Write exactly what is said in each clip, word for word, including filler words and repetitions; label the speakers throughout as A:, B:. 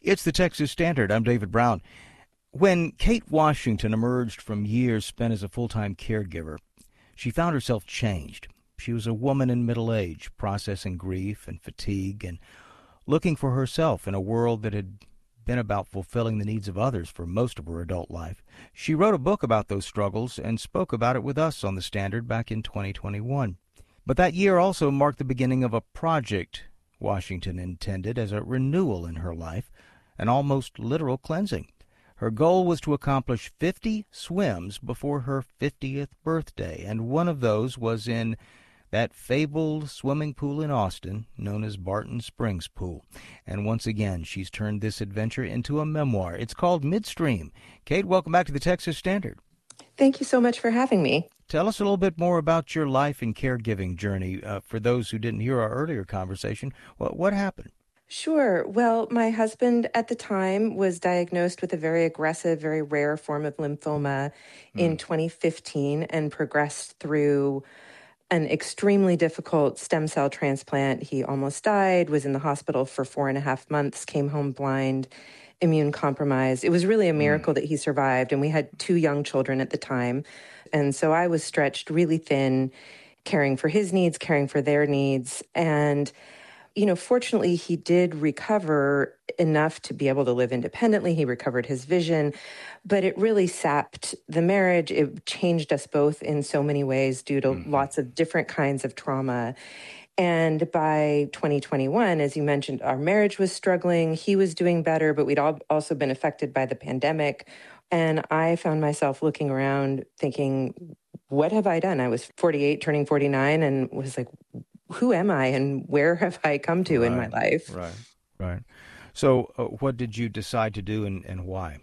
A: It's the Texas Standard. I'm David Brown. When Kate Washington emerged from years spent as a full-time caregiver, she found herself changed. She was a woman in middle age, processing grief and fatigue and looking for herself in a world that had been about fulfilling the needs of others for most of her adult life. She wrote a book about those struggles and spoke about it with us on the Standard back in twenty twenty-one. But that year also marked the beginning of a project Washington intended as a renewal in her life, an almost literal cleansing. Her goal was to accomplish fifty swims before her fiftieth birthday, and one of those was in that fabled swimming pool in Austin known as Barton Springs Pool. And once again, she's turned this adventure into a memoir. It's called Midstream. Kate, welcome back to the Texas Standard.
B: Thank you so much for having me.
A: Tell us a little bit more about your life and caregiving journey. Uh, for those who didn't hear our earlier conversation, what, what happened?
B: Sure. Well, my husband at the time was diagnosed with a very aggressive, very rare form of lymphoma mm. in twenty fifteen and progressed through an extremely difficult stem cell transplant. He almost died, was in the hospital for four and a half months, came home blind, immune compromised. It was really a miracle mm. that he survived. And we had two young children at the time. And so I was stretched really thin, caring for his needs, caring for their needs. And you know, fortunately, he did recover enough to be able to live independently. He recovered his vision, but it really sapped the marriage. It changed us both in so many ways due to mm-hmm. lots of different kinds of trauma. And by twenty twenty-one, as you mentioned, our marriage was struggling. He was doing better, but we'd all also been affected by the pandemic. And I found myself looking around thinking, what have I done? I was forty-eight, turning forty-nine, and was like, who am I and where have I come to
A: right,
B: in my life?
A: Right, right. So uh, what did you decide to do and, and why?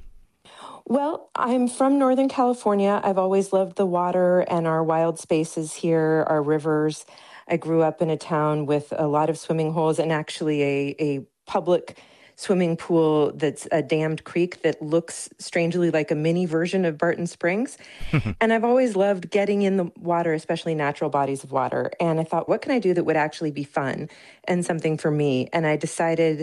B: Well, I'm from Northern California. I've always loved the water and our wild spaces here, our rivers. I grew up in a town with a lot of swimming holes and actually a, a public swimming pool that's a dammed creek that looks strangely like a mini version of Barton Springs. And I've always loved getting in the water, especially natural bodies of water. And I thought, what can I do that would actually be fun and something for me? And I decided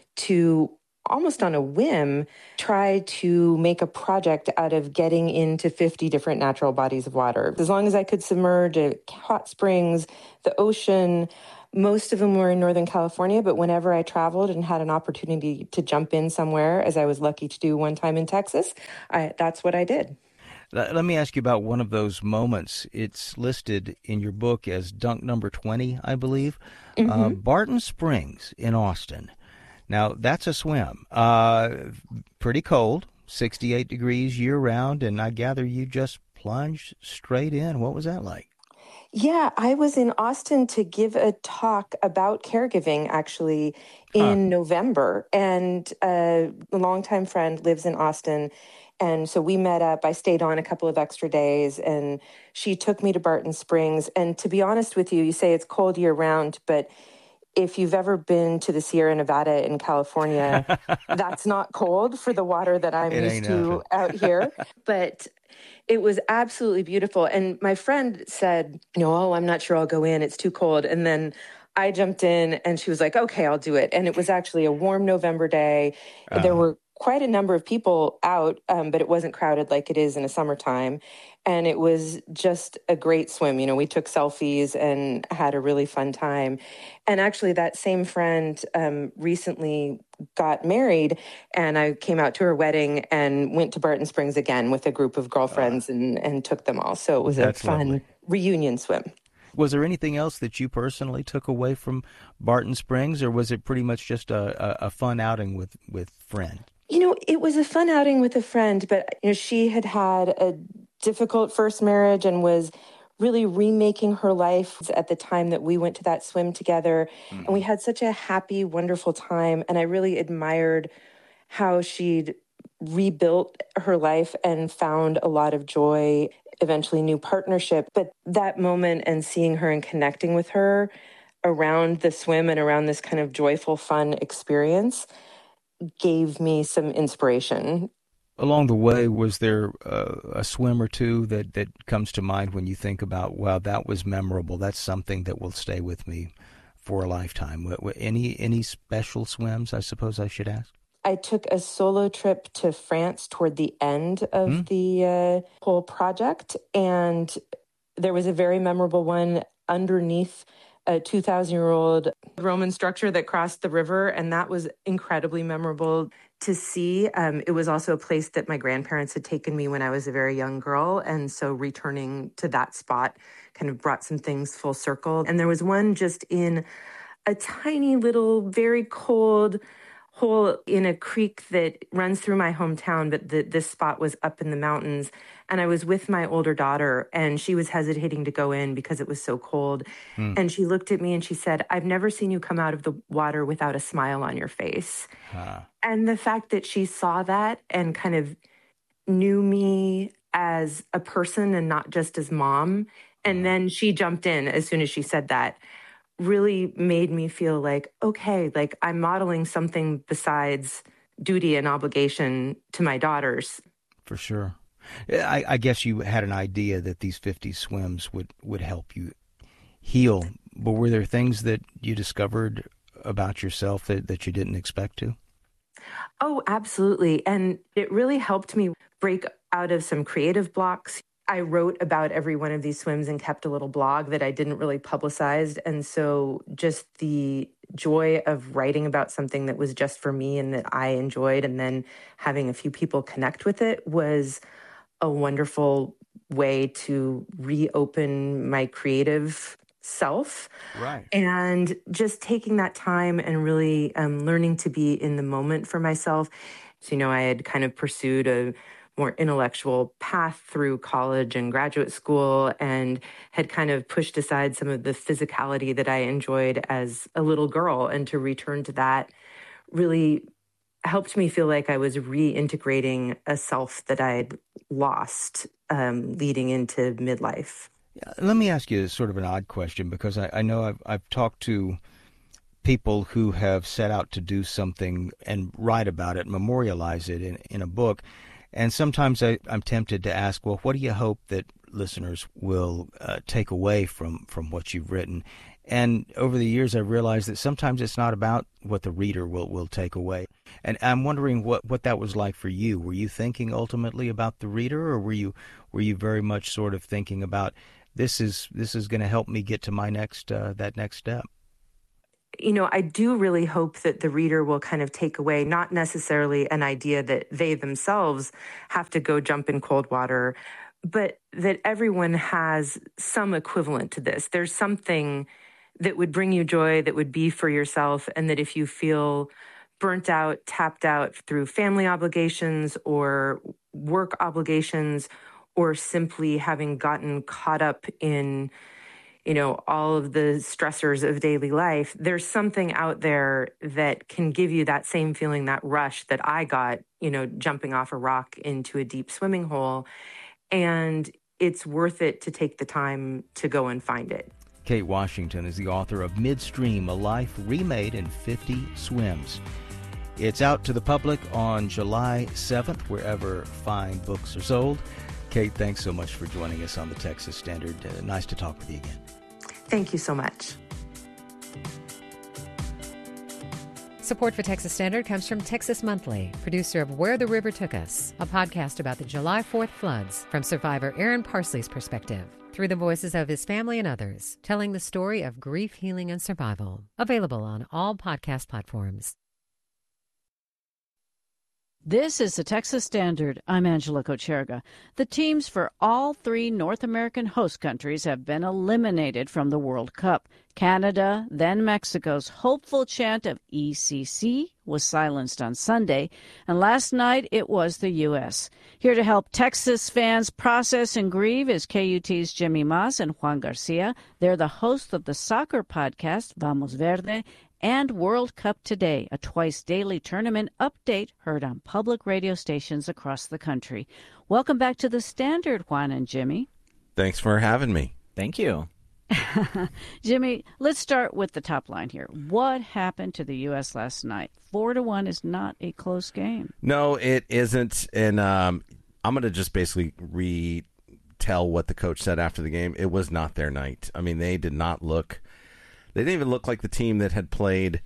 B: to, almost on a whim, try to make a project out of getting into fifty different natural bodies of water. As long as I could submerge a hot springs, the ocean. Most of them were in Northern California, but whenever I traveled and had an opportunity to jump in somewhere, as I was lucky to do one time in Texas, I, that's what I did.
A: Let me ask you about one of those moments. It's listed in your book as dunk number twenty, I believe. Mm-hmm. Uh, Barton Springs in Austin. Now, that's a swim. Uh, pretty cold, sixty-eight degrees year-round, and I gather you just plunged straight in. What was that like?
B: Yeah, I was in Austin to give a talk about caregiving, actually, in huh. November. And uh, a longtime friend lives in Austin. And so we met up. I stayed on a couple of extra days, and she took me to Barton Springs. And to be honest with you, you say it's cold year-round, but if you've ever been to the Sierra Nevada in California, that's not cold for the water that I'm
A: it
B: used to out here. But it was absolutely beautiful. And my friend said, no, oh, I'm not sure I'll go in. It's too cold. And then I jumped in and she was like, okay, I'll do it. And it was actually a warm November day. Uh-huh. There were quite a number of people out, um, but it wasn't crowded like it is in the summertime. And it was just a great swim. You know, we took selfies and had a really fun time. And actually that same friend um, recently got married, and I came out to her wedding and went to Barton Springs again with a group of girlfriends uh, and, and took them all. So it was a fun
A: lovely.
B: reunion swim.
A: Was there anything else that you personally took away from Barton Springs, or was it pretty much just a, a, a fun outing with, with friends?
B: You know, it was a fun outing with a friend, but you know, she had had a difficult first marriage and was really remaking her life at the time that we went to that swim together. Mm-hmm. And we had such a happy, wonderful time. And I really admired how she'd rebuilt her life and found a lot of joy, eventually new partnership. But that moment and seeing her and connecting with her around the swim and around this kind of joyful, fun experience gave me some inspiration.
A: Along the way, was there uh, a swim or two that, that comes to mind when you think about, wow, that was memorable. That's something that will stay with me for a lifetime. Any any special swims, I suppose I should ask?
B: I took a solo trip to France toward the end of mm. the uh, whole project. And there was a very memorable one underneath a two thousand year old Roman structure that crossed the river. And that was incredibly memorable to see. Um, it was also a place that my grandparents had taken me when I was a very young girl. And so returning to that spot kind of brought some things full circle. And there was one just in a tiny little, very cold hole in a creek that runs through my hometown, but the, this spot was up in the mountains. And I was with my older daughter, and she was hesitating to go in because it was so cold. Hmm. And she looked at me and she said, "I've never seen you come out of the water without a smile on your face." Huh. And the fact that she saw that and kind of knew me as a person and not just as mom, and hmm. then she jumped in as soon as she said that, really made me feel like, okay, like I'm modeling something besides duty and obligation to my daughters.
A: For sure. I, I guess you had an idea that these fifty swims would, would help you heal, but were there things that you discovered about yourself that, that you didn't expect to?
B: Oh, absolutely. And it really helped me break out of some creative blocks. I wrote about every one of these swims and kept a little blog that I didn't really publicize. And so just the joy of writing about something that was just for me and that I enjoyed, and then having a few people connect with it, was a wonderful way to reopen my creative self.
A: Right.
B: And just taking that time and really um, learning to be in the moment for myself. So, you know, I had kind of pursued a more intellectual path through college and graduate school, and had kind of pushed aside some of the physicality that I enjoyed as a little girl. And to return to that really helped me feel like I was reintegrating a self that I had lost um, leading into midlife.
A: Yeah, let me ask you sort of an odd question, because I, I know I've, I've talked to people who have set out to do something and write about it, memorialize it in, in a book. And sometimes I, I'm tempted to ask, well, what do you hope that listeners will uh, take away from, from what you've written? And over the years, I've realized that sometimes it's not about what the reader will, will take away. And I'm wondering what, what that was like for you. Were you thinking ultimately about the reader, or were you were you very much sort of thinking about this is this is going to help me get to my next uh, that next step?
B: You know, I do really hope that the reader will kind of take away not necessarily an idea that they themselves have to go jump in cold water, but that everyone has some equivalent to this. There's something that would bring you joy, that would be for yourself, and that if you feel burnt out, tapped out through family obligations or work obligations, or simply having gotten caught up in, you know, all of the stressors of daily life, there's something out there that can give you that same feeling, that rush that I got, you know, jumping off a rock into a deep swimming hole. And it's worth it to take the time to go and find it.
A: Kate Washington is the author of Midstream, A Life Remade in fifty Swims. It's out to the public on July seventh, wherever fine books are sold. Kate, thanks so much for joining us on the Texas Standard. Uh, nice to talk with you again.
B: Thank you so much.
C: Support for Texas Standard comes from Texas Monthly, producer of Where the River Took Us, a podcast about the July fourth floods from survivor Aaron Parsley's perspective, through the voices of his family and others, telling the story of grief, healing, and survival. Available on all podcast platforms.
D: This is the Texas Standard. I'm Angela Kocherga. The teams for all three North American host countries have been eliminated from the World Cup. Canada, then Mexico's hopeful chant of E C C was silenced on Sunday, and last night it was the U S. Here to help Texas fans process and grieve is K U T's Jimmy Mas and Juan Garcia. They're the hosts of the soccer podcast Vamos Verde and World Cup Today, a twice-daily tournament update heard on public radio stations across the country. Welcome back to the Standard, Juan and Jimmy.
E: Thanks for having me.
F: Thank you.
D: Jimmy, let's start with the top line here. What happened to the U S last night? Four to one is not a close game.
E: No, it isn't. And um, I'm going to just basically retell what the coach said after the game. It was not their night. I mean, they did not look... They didn't even look like the team that had played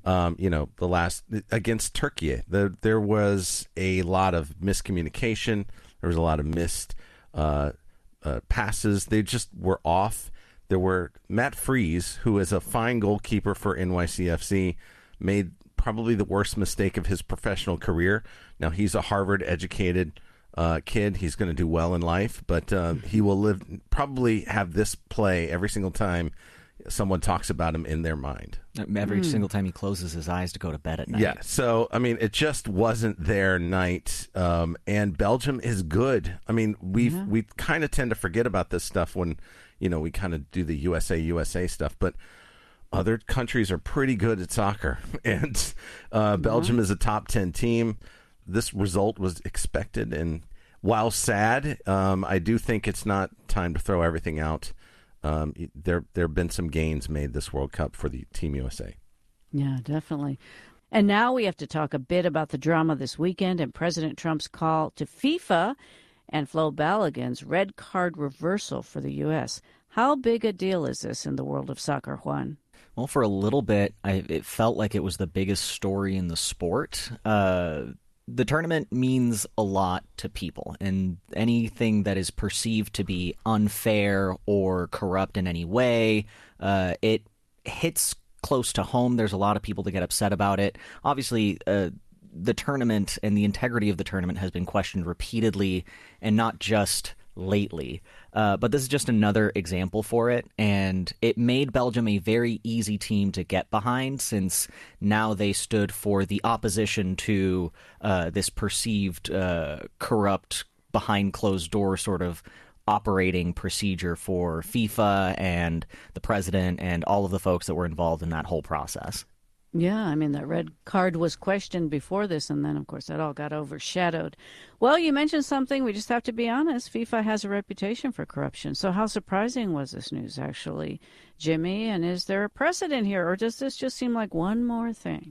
E: Um, you know, the last against Turkey, the, there was a lot of miscommunication. There was a lot of missed uh, uh, passes. They just were off. There were Matt Freese, who is a fine goalkeeper for N Y C F C, made probably the worst mistake of his professional career. Now, he's a Harvard-educated uh, kid. He's going to do well in life, but uh, he will live probably have this play every single time someone talks about him in their mind.
F: Every mm. single time he closes his eyes to go to bed at night.
E: Yeah, so, I mean, it just wasn't their night. Um, and Belgium is good. I mean, we've, yeah. we kind of tend to forget about this stuff when, you know, we kind of do the U S A, U S A stuff. But other countries are pretty good at soccer. And uh, mm-hmm. Belgium is a top ten team. This result was expected. And while sad, um, I do think it's not time to throw everything out. Um, there there have been some gains made this World Cup for the Team U S A.
D: Yeah, definitely. And now we have to talk a bit about the drama this weekend and President Trump's call to FIFA and Flo Balogun's red card reversal for the U S. How big a deal is this in the world of soccer, Juan?
F: Well, for a little bit, I, it felt like it was the biggest story in the sport. Uh The tournament means a lot to people, and anything that is perceived to be unfair or corrupt in any way, uh, it hits close to home. There's a lot of people that get upset about it. Obviously, uh, the tournament and the integrity of the tournament has been questioned repeatedly, and not just lately. Uh, but this is just another example for it, and it made Belgium a very easy team to get behind, since now they stood for the opposition to uh, this perceived uh, corrupt, behind-closed-door sort of operating procedure for FIFA and the president and all of the folks that were involved in that whole process.
D: Yeah, I mean, that red card was questioned before this, and then, of course, that all got overshadowed. Well, you mentioned something. We just have to be honest. FIFA has a reputation for corruption. So how surprising was this news, actually, Jimmy? And is there a precedent here, or does this just seem like one more thing?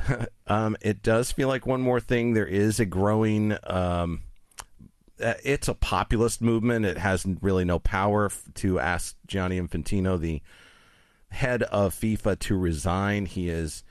E: um, it does feel like one more thing. There is a growing... Um, it's a populist movement. It has really no power to ask Gianni Infantino, the head of FIFA, to resign. He is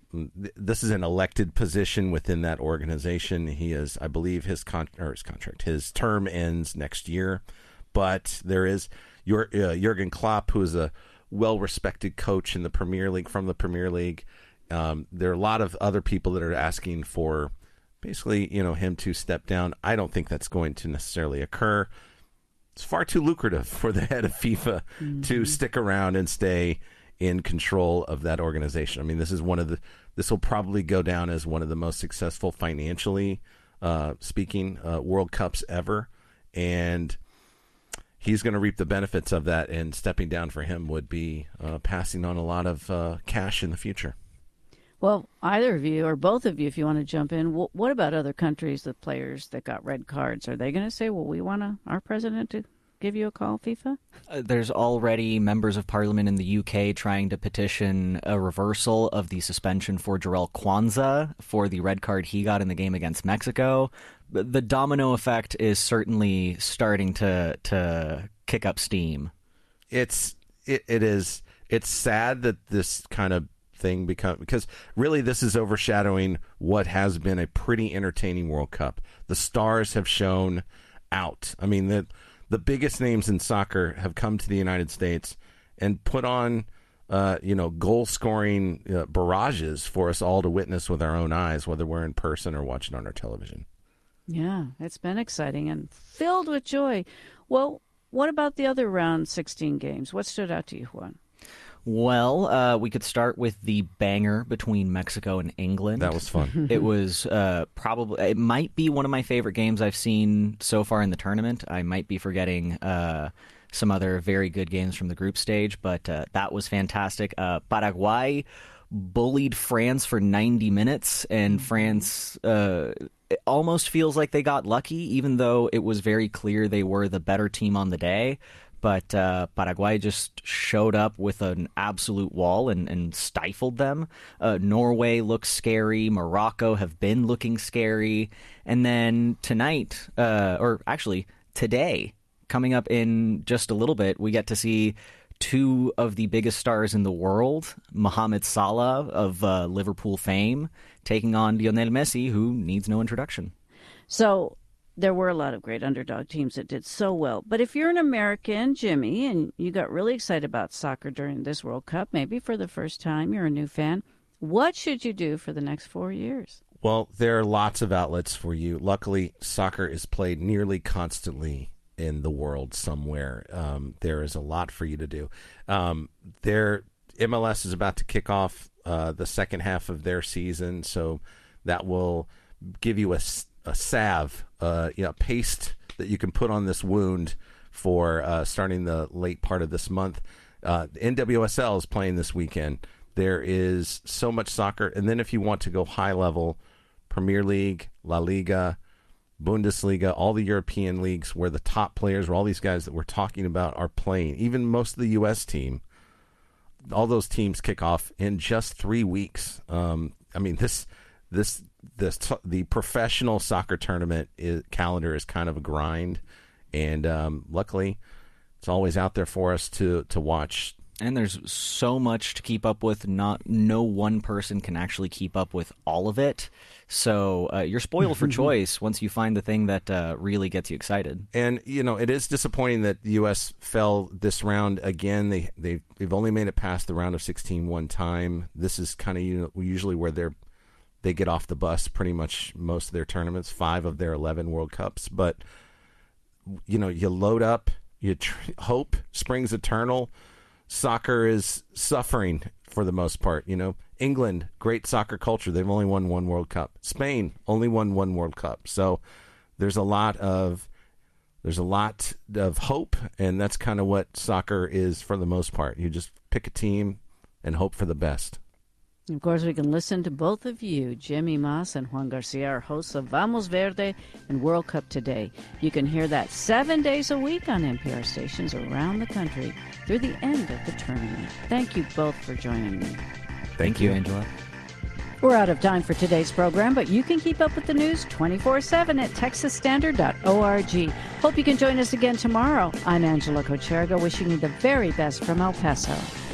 E: this is an elected position within that organization. He is, I believe, his con or his contract, his term ends next year. But there is Jur uh, Jurgen Klopp, who is a well-respected coach in the Premier League, from the Premier League. Um, there are a lot of other people that are asking for basically, you know, him to step down. I don't think that's going to necessarily occur. It's far too lucrative for the head of FIFA mm-hmm. to stick around and stay in control of that organization. I mean, this is one of the, this will probably go down as one of the most successful financially uh, speaking uh, World Cups ever. And he's going to reap the benefits of that, and stepping down for him would be uh, passing on a lot of uh, cash in the future.
D: Well, either of you or both of you, if you want to jump in, what about other countries, the players that got red cards? Are they going to say, well, we want a, our president to give you a call, FIFA?
F: Uh, there's already members of parliament in the U K trying to petition a reversal of the suspension for Jarell Kwanzaa for the red card he got in the game against Mexico. The domino effect is certainly starting to to kick up steam.
E: It's it, it is it's sad that this kind of thing become, because really this is overshadowing what has been a pretty entertaining World Cup. The stars have shown out. I mean, the the biggest names in soccer have come to the United States and put on uh, you know, goal scoring uh, barrages for us all to witness with our own eyes, whether we're in person or watching on our television.
D: Yeah, it's been exciting and filled with joy. Well, what about the other round sixteen games? What stood out to you, Juan?
F: Well, uh, we could start with the banger between Mexico and England.
E: That was fun.
F: It was uh, probably, it might be one of my favorite games I've seen so far in the tournament. I might be forgetting uh, some other very good games from the group stage, but uh, that was fantastic. Uh, Paraguay bullied France for ninety minutes, and France uh, it almost feels like they got lucky, even though it was very clear they were the better team on the day. But uh, Paraguay just showed up with an absolute wall and, and stifled them. Uh, Norway looks scary. Morocco have been looking scary. And then tonight, uh, or actually today, coming up in just a little bit, we get to see two of the biggest stars in the world, Mohamed Salah of uh, Liverpool fame, taking on Lionel Messi, who needs no introduction.
D: So there were a lot of great underdog teams that did so well. But if you're an American, Jimmy, and you got really excited about soccer during this World Cup, maybe for the first time, you're a new fan, what should you do for the next four years?
E: Well, there are lots of outlets for you. Luckily, soccer is played nearly constantly in the world somewhere. Um, there is a lot for you to do. Um, their M L S is about to kick off uh, the second half of their season, so that will give you a, a salve, uh, you know, paste that you can put on this wound for uh, starting the late part of this month. Uh, the N W S L is playing this weekend. There is so much soccer, and then if you want to go high level, Premier League, La Liga, Bundesliga, all the European leagues where the top players, where all these guys that we're talking about are playing, even most of the U S team, all those teams kick off in just three weeks. Um, I mean, this, this, this, the professional soccer tournament is, calendar is kind of a grind, and um, luckily, it's always out there for us to to watch.
F: And there's so much to keep up with. Not no one person can actually keep up with all of it. So uh, you're spoiled for choice once you find the thing that uh, really gets you excited.
E: And you know, it is disappointing that the U S fell this round again. They they they've only made it past the round of sixteen one time. This is kind of you know, usually where they're they get off the bus pretty much most of their tournaments, five of their eleven World Cups. But you know, you load up, you tr- hope springs eternal. Soccer is suffering for the most part. You know, England, great soccer culture. They've only won one World Cup. Spain only won one World Cup. So there's a lot of there's a lot of hope, and that's kind of what soccer is for the most part. You just pick a team and hope for the best.
D: Of course, we can listen to both of you, Jimmy Mas and Juan Garcia, our hosts of Vamos Verde and World Cup Today. You can hear that seven days a week on N P R stations around the country through the end of the tournament. Thank you both for joining me.
F: Thank, Thank you, Angela.
D: We're out of time for today's program, but you can keep up with the news twenty-four seven at texas standard dot org. Hope you can join us again tomorrow. I'm Angela Kocherga, wishing you the very best from El Paso.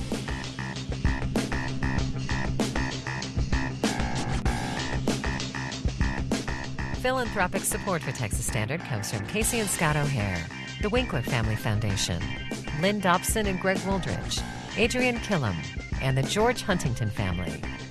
C: Philanthropic support for Texas Standard comes from Casey and Scott O'Hare, the Winkler Family Foundation, Lynn Dobson and Greg Woldridge, Adrian Killam, and the George Huntington family.